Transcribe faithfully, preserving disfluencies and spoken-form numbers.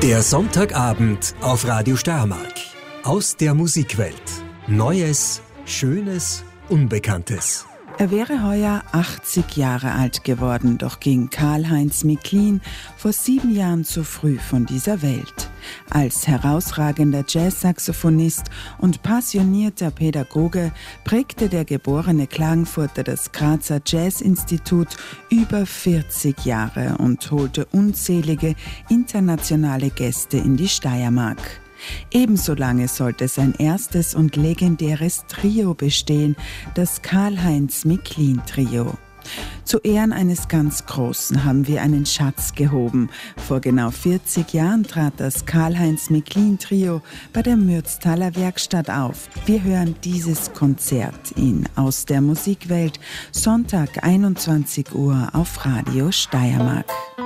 Der Sonntagabend auf Radio Steiermark. Aus der Musikwelt. Neues, Schönes, Unbekanntes. Er wäre heuer achtzig Jahre alt geworden, doch ging Karl-Heinz Micklin vor sieben Jahren zu früh von dieser Welt. Als herausragender Jazzsaxophonist und passionierter Pädagoge prägte der geborene Klagenfurter das Grazer Jazzinstitut über vierzig Jahre und holte unzählige internationale Gäste in die Steiermark. Ebenso lange sollte sein erstes und legendäres Trio bestehen, das Karl-Heinz Micklin-Trio. Zu Ehren eines ganz Großen haben wir einen Schatz gehoben. Vor genau vierzig Jahren trat das Karl-Heinz Micklin-Trio bei der Mürztaler Werkstatt auf. Wir hören dieses Konzert in Aus der Musikwelt, Sonntag einundzwanzig Uhr auf Radio Steiermark.